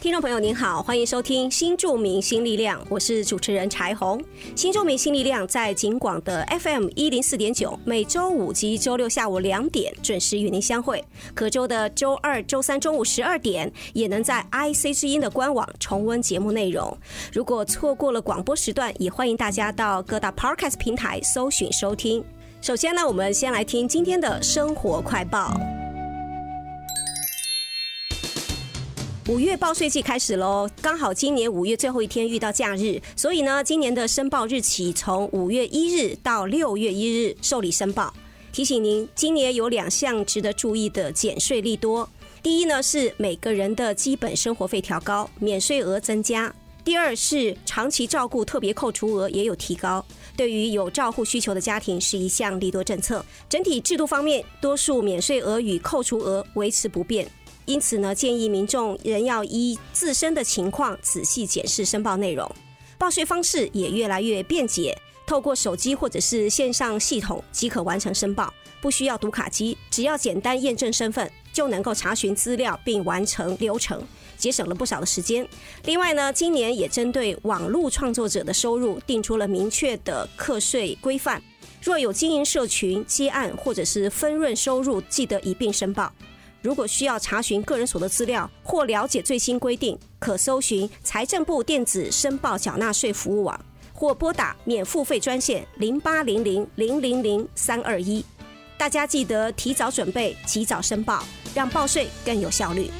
听众朋友您好，欢迎收听新住民新力量，我是主持人柴红。新住民新力量在警广的 FM104.9， 每周五及周六下午2点准时与您相会，隔周的周二、周三中午12点也能在 IC 之音的官网重温节目内容。如果错过了广播时段，也欢迎大家到各大 Podcast 平台搜寻收听。首先呢，我们先来听今天的生活快报。5月报税季开始咯，刚好今年5月最后一天遇到假日，所以呢，今年的申报日期从5月1日到6月1日受理申报。提醒您，今年有2项值得注意的减税利多。第一呢，是每个人的基本生活费调高，免税额增加。第二是长期照顾特别扣除额也有提高，对于有照护需求的家庭是一项利多政策。整体制度方面，多数免税额与扣除额维持不变。因此呢，建议民众仍要依自身的情况仔细检视申报内容。报税方式也越来越便捷，透过手机或者是线上系统即可完成申报，不需要读卡机，只要简单验证身份就能够查询资料并完成流程，节省了不少的时间。另外呢，今年也针对网络创作者的收入定出了明确的课税规范，若有经营社群、接案或者是分润收入，记得一并申报。如果需要查询个人所得资料或了解最新规定，可搜寻财政部电子申报缴纳税服务网，或拨打免付费专线0800000321。大家记得提早准备，及早申报，让报税更有效率。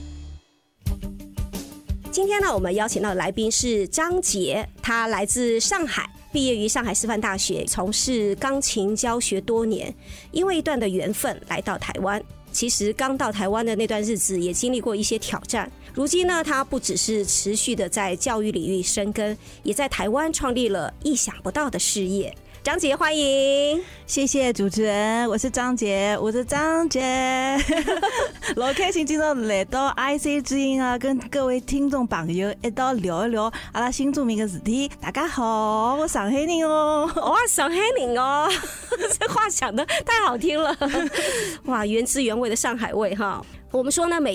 今天呢，我们邀请到的来宾是张杰，他来自上海，毕业于上海师范大学，从事钢琴教学多年，因为一段的缘分来到台湾。其实刚到台湾的那段日子也经历过一些挑战，如今呢，他不只是持续的在教育领域深耕，也在台湾创立了意想不到的事业。张杰，欢迎。 谢谢主持人，我是张杰，我是张杰。老开心今天来到 IC 之音啊，跟各位听众朋友一道聊一聊阿拉新住民的事体。大家好，我上海人哦。 哇，上海人哦，这话讲得太好听了。哇，原汁原味的上海味哈。我们说呢，每